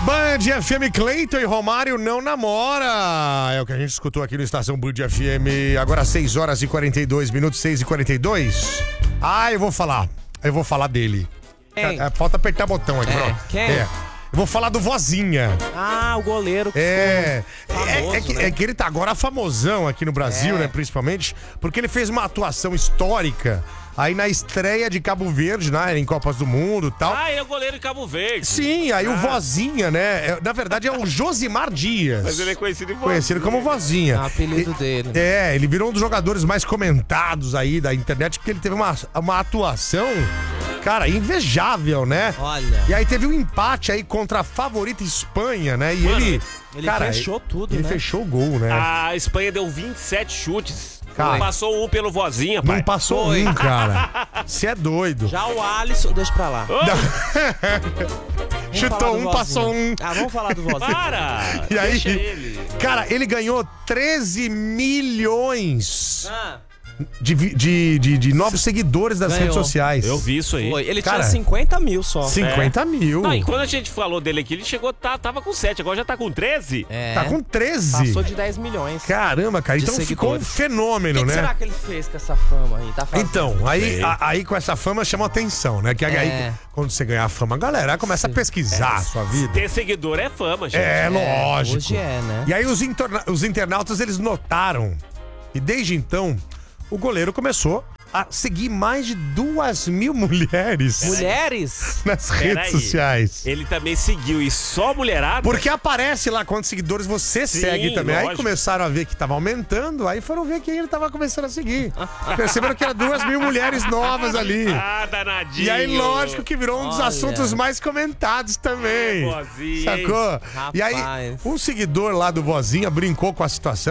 Band FM, Cleiton e Romário não namora. É o que a gente escutou aqui no Estação Band FM. Agora 6 horas e 42 minutos, 6h42. Eu vou falar dele. Falta apertar botão aqui, pronto. Quem? Eu vou falar do Vozinha. O goleiro. Que ele tá agora famosão aqui no Brasil, né? Principalmente porque ele fez uma atuação histórica aí na estreia de Cabo Verde, né? Em Copas do Mundo e tal. Ele é o goleiro de Cabo Verde. Sim, aí o Vozinha, né? Na verdade é o Josimar Dias. Mas ele é conhecido como Vozinha. É o apelido dele. Ele virou um dos jogadores mais comentados aí da internet porque ele teve uma atuação, cara, invejável, né? Olha. E aí teve um empate aí contra a favorita Espanha, né? E Mano, ele fechou tudo, ele né? fechou o gol, né? A Espanha deu 27 chutes. Cara, passou um pelo Vozinha, pai. Não passou um, cara. Você é doido. Já o Alisson, deixa pra lá. Chutou um, passou um. Vamos falar do Vozinha. Para! E aí, Deixa ele. cara, ele ganhou 13 milhões de novos seguidores das redes sociais. Eu vi isso aí. Ele Cara, tinha 50 mil só. 50 mil. Não, e quando a gente falou dele aqui, ele chegou, tava com 7, agora já tá com 13. Tá com 13. Passou de 10 milhões. Caramba, cara. de Então ficou um seguidores. fenômeno, O que né? será que ele fez com essa fama aí? Tá fazendo? Então, aí com essa fama chama atenção, né? Que aí, quando você ganhar fama, a galera começa a pesquisar a sua vida. Ter seguidor é fama, gente. Lógico. Hoje né? E aí os internautas, eles notaram. E desde então, o goleiro começou a seguir mais de 2.000 mulheres. Mulheres? Nas redes sociais. Ele também seguiu, e só mulherada? Porque aparece lá quantos seguidores você segue também. lógico. Aí começaram a ver que tava aumentando, aí foram ver quem ele tava começando a seguir. Perceberam que era 2.000 mulheres novas ali. Danadinho. E aí, lógico que virou um dos assuntos mais comentados também. Vozinha, sacou? E aí, Rapaz. um seguidor lá do Vozinha brincou com a situação.